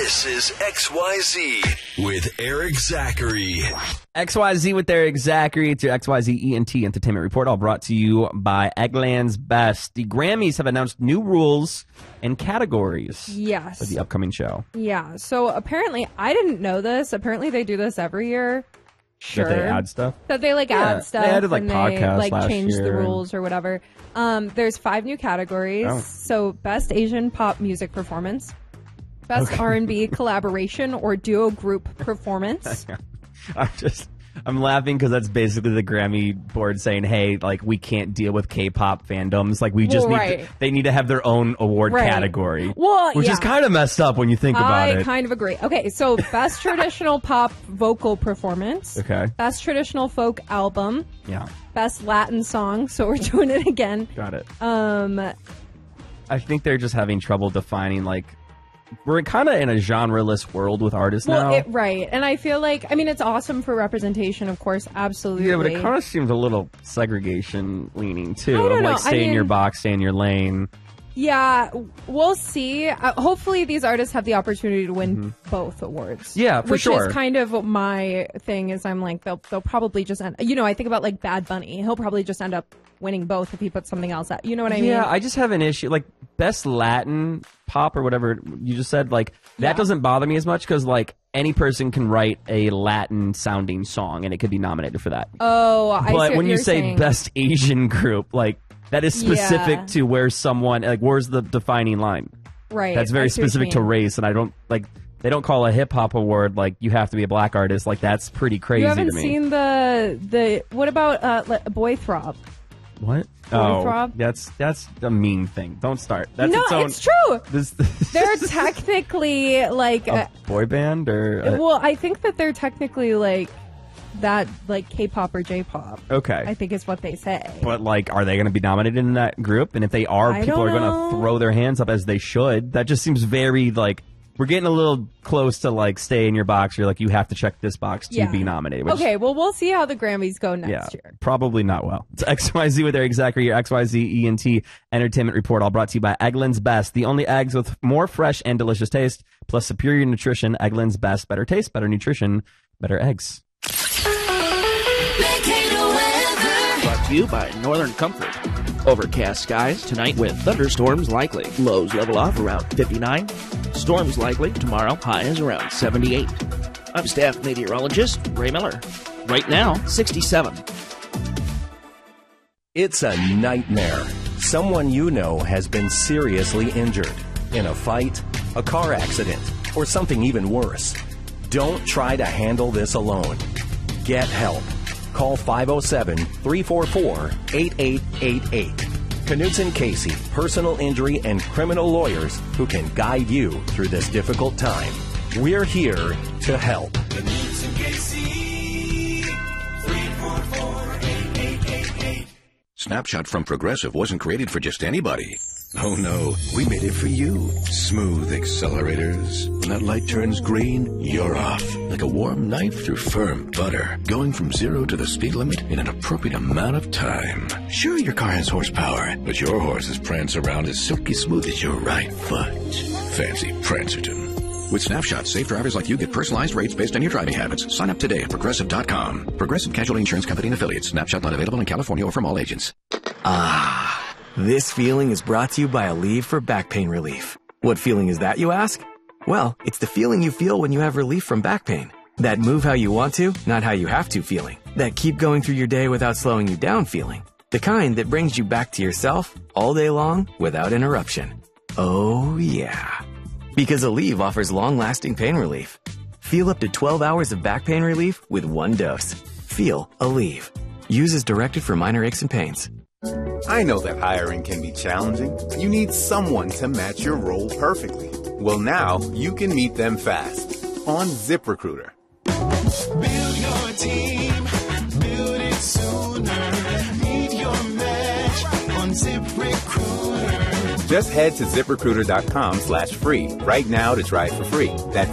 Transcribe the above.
This is XYZ with Eric Zachary. XYZ with Eric Zachary. It's your XYZ ENT Entertainment Report, all brought to you by Eggland's Best. The Grammys have announced new rules and categories for the upcoming show. Yeah, so apparently, I didn't know this. Apparently, they do this every year. Sure. That they add stuff? That they, add stuff. They added, and podcasts they, change year the rules or whatever. There's 5 new categories. Oh. So, Best Asian Pop Music Performance. Best R&B Collaboration or Duo Group Performance. I'm laughing because that's basically the Grammy board saying, hey, we can't deal with K-pop fandoms. We just they need to have their own award category. Well, which is kind of messed up when you think about it. I kind of agree. Okay, so Best Traditional Pop Vocal Performance. Okay. Best Traditional Folk Album. Yeah. Best Latin Song. So we're doing it again. Got it. I think they're just having trouble defining, we're kind of in a genre-less world with artists now. Right. And I feel it's awesome for representation, of course, absolutely. Yeah, but it kind of seems a little segregation leaning, too. I don't know. Stay in your box, stay in your lane. Yeah, we'll see. Hopefully these artists have the opportunity to win both awards. Yeah, for sure. Which is kind of my thing is I'm they'll probably just end... I think about Bad Bunny. He'll probably just end up winning both if he puts something else out. You know what I mean? Yeah, I just have an issue. Best Latin pop or whatever you just said, that doesn't bother me as much because, any person can write a Latin-sounding song and it could be nominated for that. Oh, I see what But when you say saying. Best Asian Group, that is specific to where someone, where's the defining line? Right. That's very specific to race, and I don't, they don't call a hip-hop award, you have to be a black artist. That's pretty crazy to me. You haven't seen the what about Boy Throb? What? Throb? That's a mean thing. Don't start. That's No, its own, it's true. They're This technically, a boy band, or... well, I think that they're technically, that K-pop or J-pop. Okay. I think is what they say. But are they going to be nominated in that group? And if they are, people are going to throw their hands up as they should. That just seems very we're getting a little close to stay in your box. You're you have to check this box to be nominated. Okay, well we'll see how the Grammys go next year. Probably not well. It's XYZ with Eric Zachary, your XYZ ENT Entertainment Report, all brought to you by Eggland's Best, the only eggs with more fresh and delicious taste, plus superior nutrition. Eggland's Best, better taste, better nutrition, better eggs. Brought to you by Northern Comfort. Overcast skies tonight with thunderstorms likely. Lows level off around 59. Storms likely tomorrow. High is around 78. I'm staff meteorologist Ray Miller. Right now, 67. It's a nightmare. Someone you know has been seriously injured in a fight, a car accident, or something even worse. Don't try to handle this alone. Get help. Call 507-344-8888. Knutson Casey, personal injury and criminal lawyers who can guide you through this difficult time. We're here to help. Knutson Casey, 344-8888. Snapshot from Progressive wasn't created for just anybody. Oh no, we made it for you. Smooth accelerators. When that light turns green, you're off. Like a warm knife through firm butter. Going from 0 to the speed limit in an appropriate amount of time. Sure, your car has horsepower, but your horses prance around as silky smooth as your right foot. Fancy Prancerton. With Snapshot, safe drivers like you get personalized rates based on your driving habits. Sign up today at Progressive.com. Progressive Casualty Insurance Company and Affiliates. Snapshot not available in California or from all agents. This feeling is brought to you by Aleve for back pain relief. What feeling is that, you ask? Well, it's the feeling you feel when you have relief from back pain. That move how you want to, not how you have to feeling. That keep going through your day without slowing you down feeling. The kind that brings you back to yourself all day long without interruption. Oh, yeah. Because Aleve offers long-lasting pain relief. Feel up to 12 hours of back pain relief with one dose. Feel Aleve. Use as directed for minor aches and pains. I know that hiring can be challenging. You need someone to match your role perfectly. Well, now you can meet them fast on ZipRecruiter. Build your team, build it sooner. Meet your match on ZipRecruiter. Just head to ZipRecruiter.com/free right now to try it for free. That's